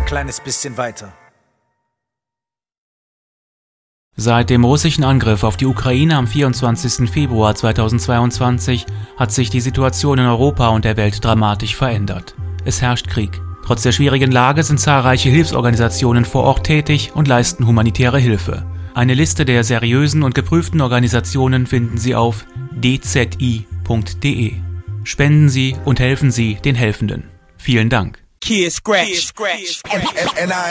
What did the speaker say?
kleines bisschen weiter. Seit dem russischen Angriff auf die Ukraine am 24. Februar 2022 hat sich die Situation in Europa und der Welt dramatisch verändert. Es herrscht Krieg. Trotz der schwierigen Lage sind zahlreiche Hilfsorganisationen vor Ort tätig und leisten humanitäre Hilfe. Eine Liste der seriösen und geprüften Organisationen finden Sie auf dzi.de. Spenden Sie und helfen Sie den Helfenden. Vielen Dank.